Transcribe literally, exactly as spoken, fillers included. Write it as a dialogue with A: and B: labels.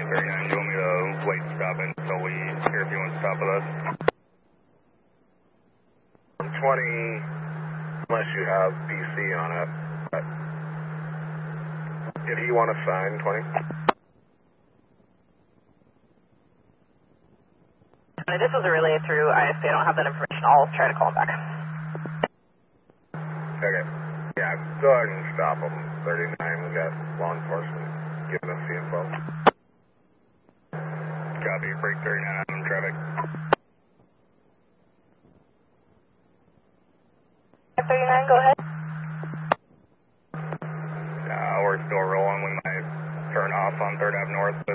A: thirty-nine, do you want me to wait stopping until we hear if you want to stop with us?
B: twenty, unless you have B C on it. But did he want to sign, twenty?
C: This was a relay through I S P. I don't have that information. I'll try to call him back.
B: Okay. Yeah, go ahead and stop him. thirty-nine, we got law enforcement giving us the info.
A: Copy, break thirty-nine, I'm in traffic.
C: thirty-nine, go ahead.
A: Uh, we're still rolling. We might turn off on third Ave North.